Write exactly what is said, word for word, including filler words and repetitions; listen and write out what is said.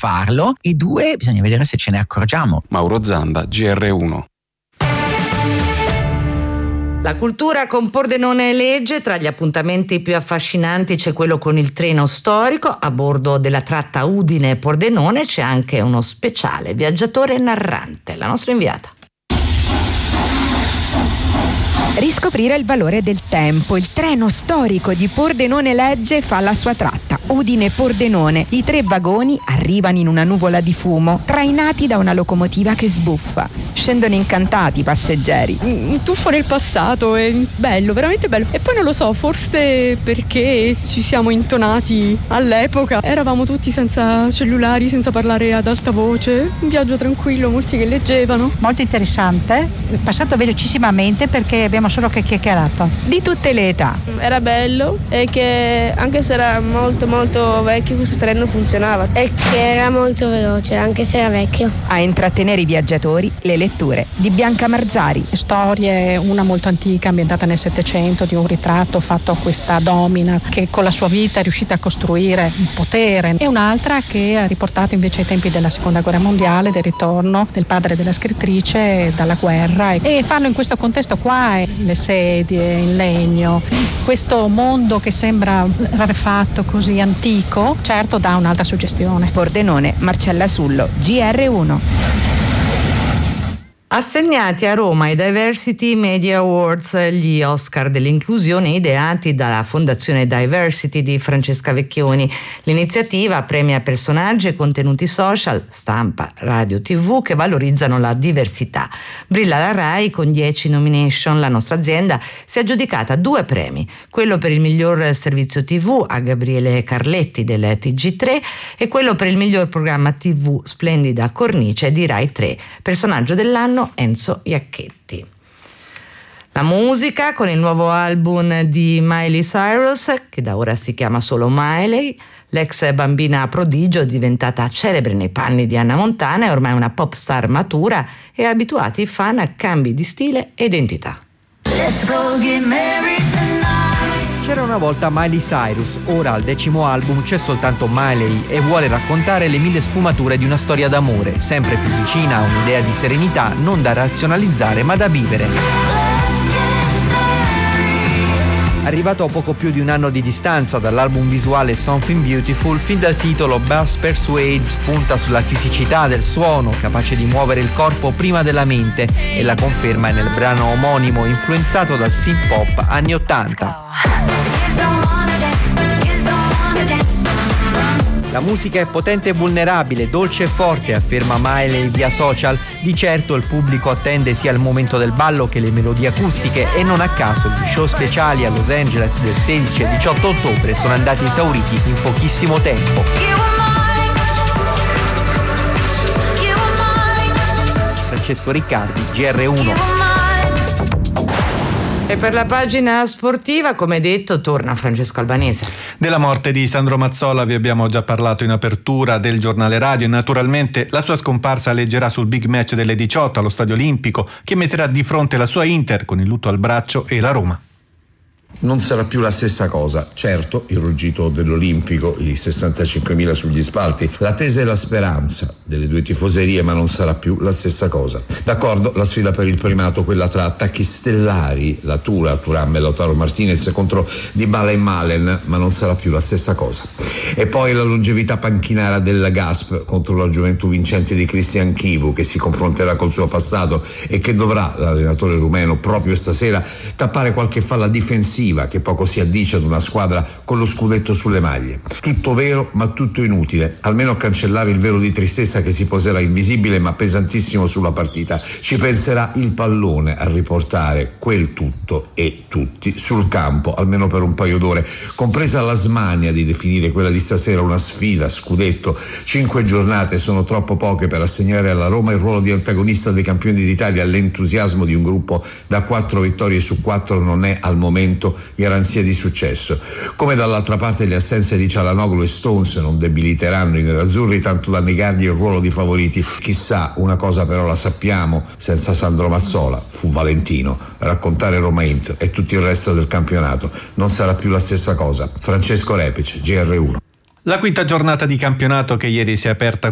farlo, e due, bisogna vedere se ce ne accorgiamo. Mauro Zanda, G R uno. La cultura con Pordenone e Legge. Tra gli appuntamenti più affascinanti c'è quello con il treno storico. A bordo della tratta Udine-Pordenone c'è anche uno speciale viaggiatore narrante, la nostra inviata. Riscoprire il valore del tempo. Il treno storico di Pordenone Legge fa la sua tratta Udine-Pordenone. I tre vagoni arrivano in una nuvola di fumo, trainati da una locomotiva che sbuffa. Scendono incantati i passeggeri. Un tuffo nel passato, è bello, veramente bello. E poi non lo so, forse perché ci siamo intonati all'epoca. Eravamo tutti senza cellulari, senza parlare ad alta voce. Un viaggio tranquillo, molti che leggevano. Molto interessante, è passato velocissimamente perché abbiamo solo che chiacchierato. Di tutte le età. Era bello e che anche se era molto molto vecchio questo treno funzionava. E che era molto veloce anche se era vecchio. A intrattenere i viaggiatori le letture di Bianca Marzari. Storie, una molto antica ambientata nel Settecento di un ritratto fatto a questa domina che con la sua vita è riuscita a costruire un potere, e un'altra che ha riportato invece ai tempi della seconda guerra mondiale, del ritorno del padre della scrittrice dalla guerra, e fanno in questo contesto qua le sedie in legno, questo mondo che sembra rarefatto, così antico, certo dà un'altra suggestione. Pordenone, Marcella Sullo, G R uno. Assegnati a Roma ai Diversity Media Awards, gli Oscar dell'inclusione ideati dalla Fondazione Diversity di Francesca Vecchioni. L'iniziativa premia personaggi e contenuti social, stampa, radio, tivù che valorizzano la diversità. Brilla la Rai con dieci nomination. La nostra azienda si è aggiudicata due premi, quello per il miglior servizio tivù a Gabriele Carletti del T G tre e quello per il miglior programma tivù Splendida Cornice di Rai tre. Personaggio dell'anno Enzo Iacchetti. La musica con il nuovo album di Miley Cyrus, che da ora si chiama solo Miley. L'ex bambina prodigio, diventata celebre nei panni di Hannah Montana, è ormai una pop star matura e ha abituato i fan a cambi di stile e identità. Let's go get married tonight. C'era una volta Miley Cyrus, ora al decimo album c'è soltanto Miley e vuole raccontare le mille sfumature di una storia d'amore, sempre più vicina a un'idea di serenità non da razionalizzare ma da vivere. Arrivato a poco più di un anno di distanza dall'album visuale Something Beautiful, fin dal titolo Bass Persuades punta sulla fisicità del suono, capace di muovere il corpo prima della mente, e la conferma è nel brano omonimo influenzato dal synth pop anni ottanta. La musica è potente e vulnerabile, dolce e forte, afferma Miley via social. Di certo il pubblico attende sia il momento del ballo che le melodie acustiche, e non a caso gli show speciali a Los Angeles del sedici e diciotto ottobre sono andati esauriti in pochissimo tempo. Francesco Riccardi, G R uno. E per la pagina sportiva, come detto, torna Francesco Albanese. Della morte di Sandro Mazzola vi abbiamo già parlato in apertura del giornale radio, e naturalmente la sua scomparsa leggerà sul big match delle diciotto allo Stadio Olimpico, che metterà di fronte la sua Inter con il lutto al braccio e la Roma. Non sarà più la stessa cosa, certo, il ruggito dell'Olimpico, i sessantacinquemila sugli spalti, l'attesa e la speranza delle due tifoserie, ma non sarà più la stessa cosa. D'accordo, la sfida per il primato, quella tra attacchi stellari, la Tura, Thuram e Lautaro Martinez contro Dybala e Malen, ma non sarà più la stessa cosa. E poi la longevità panchinara della Gasp contro la gioventù vincente di Cristian Chivu, che si confronterà col suo passato e che dovrà, l'allenatore rumeno, proprio stasera tappare qualche falla difensiva che poco si addice ad una squadra con lo scudetto sulle maglie. Tutto vero ma tutto inutile, almeno a cancellare il velo di tristezza che si poserà invisibile ma pesantissimo sulla partita. Ci penserà il pallone a riportare quel tutto e tutti sul campo, almeno per un paio d'ore, compresa la smania di definire quella di stasera una sfida scudetto. Cinque giornate sono troppo poche per assegnare alla Roma il ruolo di antagonista dei campioni d'Italia. L'entusiasmo di un gruppo da quattro vittorie su quattro non è al momento garanzia di successo. Come dall'altra parte le assenze di Çalhanoğlu e Stones non debiliteranno i nerazzurri tanto da negargli il ruolo di favoriti. Chissà, una cosa però la sappiamo, senza Sandro Mazzola, fu Valentino, raccontare Roma Inter e tutto il resto del campionato non sarà più la stessa cosa. Francesco Repice, G R uno. La quinta giornata di campionato, che ieri si è aperta